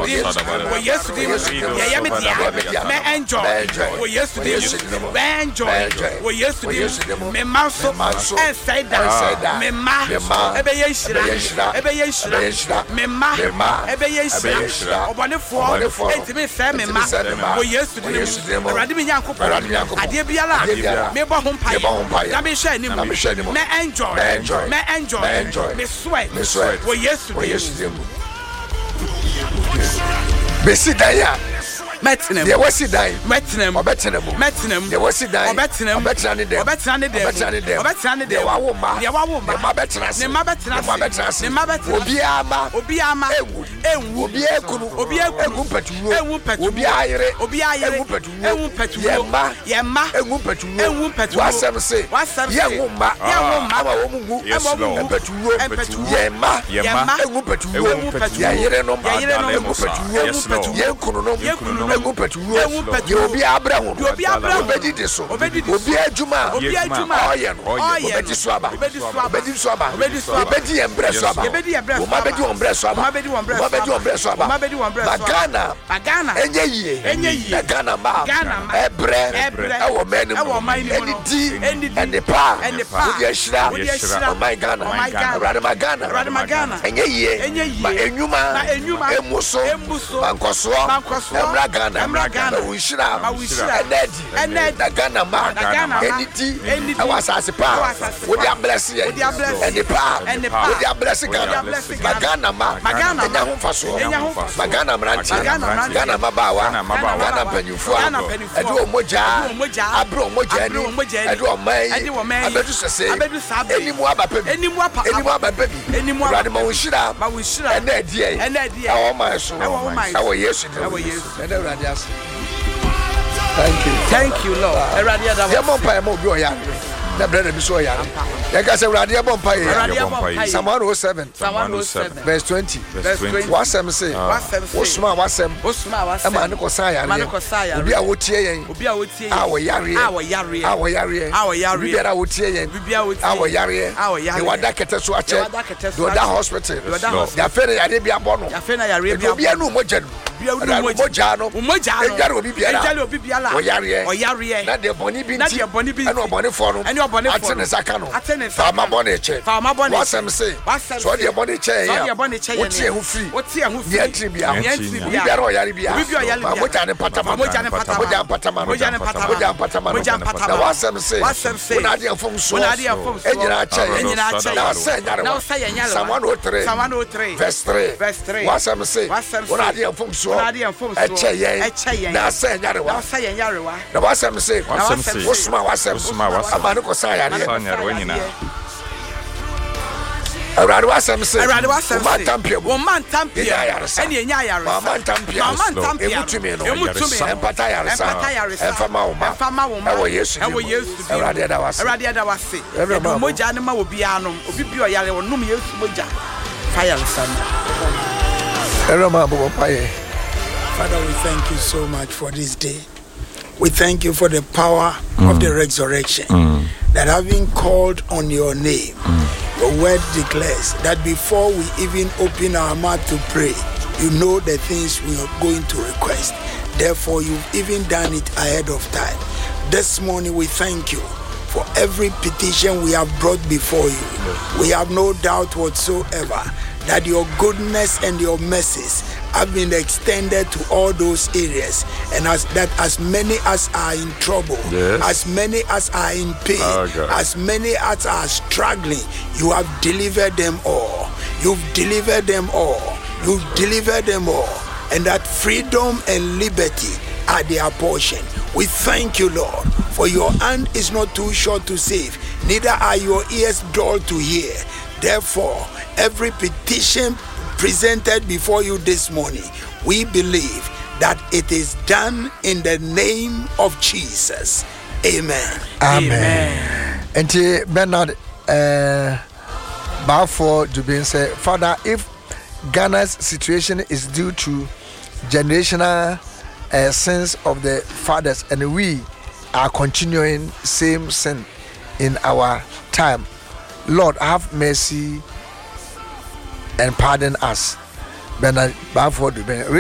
dim. Oh yes to dim. Yeah me dia. Me enjoy. Oh yes to dim. Me enjoy. Oh yes to dim. Me manso. And say that. Me ma. Ebe yeshira. Ebe yeshira. Me ma. Ebe yeshira. Obonefo. Entime say me ma. Oh yes to dim. Awurade me nyankopɔ. Ade biara. Me bo ho mpae. Na me hwɛ anim. Me enjoy. Me enjoy. Me sweat. Oh yes to dim. Besi daya. Metinem. There was it dying. Metinem. Metinem. There was it dying. Obetinem. Obetane dem. Wawoma. Ne mabetras. Obiama. Enwu. Egu petuwo. Obi ayere. Enwu petuwo. Yemma. Enwu petuwo. Wasem se. Yewuma. Ama womungu. Petuwo. Yemma. Enwu petuwo. Yayere no ma. Enwu petuwo. Yenkunu no. Egu petuwo. Obi abrahu. Obedi deso. Obi adwuma. Oye no. Obedi swaba. Obedi embre swaba. Obedi ombre swaba. Magana. Enye yie. Magana ma. Ebre. Ewo menu. Eni pa. Odi ashira. Oh my Ghana. Rada Magana. Enye yie. Ma enyuma. Emuso. Bankoso. Emra Ghana. Ushira. Enedi. Ghana ma. Eniti. Awasase pa. Odi abless ye. Eni pa. Odi abless Ghana. Magana ma. Enya ho faso. Magana mranti. Ghana mabawa. Ghana panyufo. Edu omoja. Abro omoja ni. Edu omai. Abedu sese. Enimu ababebi. Radi ma ushira. Enedi ye. Awo ma so. Awo Yesu. Thank you, Lord. The brother be so young. Yaka say Radia Bompay. Psalm 107. Verse 20. Wasem say. Wasem. Amane ko saya. Obi a wotie yen. Awo yare. Biara wotie yen. Awo yare. The wada kete so ache. The wada hospital. Ya fere yare bi abono. Obi anu moja. Moja no. Ejare obi biara. Oyare. Na de boni bi nti. Anu boni for no. Atene sakano. Fama bone che. Wasem say. So de bone che ya. Otie hu free. Ye tribia. Biara oyare bia. Moja ne patama. The wasem say. Una de fom so. Enyina che. Na say nyare. Psalm 103. Verse 3. Wasem say. Una de fom so. Eche yen. Na say nyare wa. The wasem say. Osma wasem. Amane ko say yare. Aradu wasem say. Man tampia. Eni enya yare. Man tampia. Emutumi no. Empata yare sa. Enfama wo. Ewo Yesu. Aradu da wase. Edo moja ne ma obi anom. Obi bi oyare wonum Yesu moja. Fire sanda. Father, we thank you so much for this day. We thank you for the power of the resurrection, that having called on your name, your word declares that before we even open our mouth to pray, you know the things we are going to request. Therefore, you've even done it ahead of time. This morning, we thank you for every petition we have brought before you. We have no doubt whatsoever that your goodness and your mercies have been extended to all those areas, and as many as are in trouble, as many as are in pain, as many as are struggling, you have delivered them all. You've delivered them all. And that freedom and liberty are their portion. We thank you, Lord, for your hand is not too short to save, neither are your ears dull to hear. Therefore, every petition presented before you this morning, we believe that it is done in the name of Jesus. Amen. And Bernard, Balfour Jubin said, Father, if Ghana's situation is due to generational sins of the fathers, and we are continuing same sin in our time, Lord, have mercy and pardon us. Bernard Balfour Jubin.